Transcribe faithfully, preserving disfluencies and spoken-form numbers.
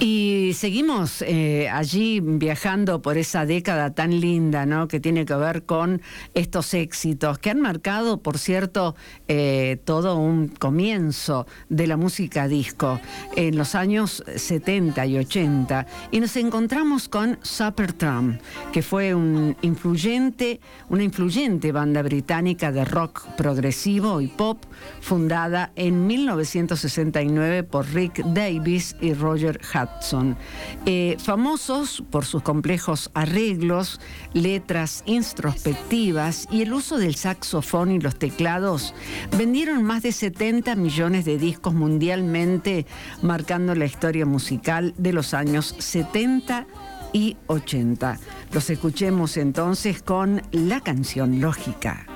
Y seguimos eh, allí viajando por esa década tan linda, ¿no?, que tiene que ver con estos éxitos que han marcado, por cierto, eh, todo un comienzo de la música disco en los años setenta y ochenta. Y nos encontramos con Supertramp, que fue un influyente, una influyente banda británica de rock progresivo y pop, fundada en mil novecientos sesenta y nueve por Rick Davies y Roger Hudson. Eh, famosos por sus complejos arreglos, letras introspectivas y el uso del saxofón y los teclados, vendieron más de setenta millones de discos mundialmente, marcando la historia musical de los años setenta y ochenta. Los escuchemos entonces con la canción Lógica.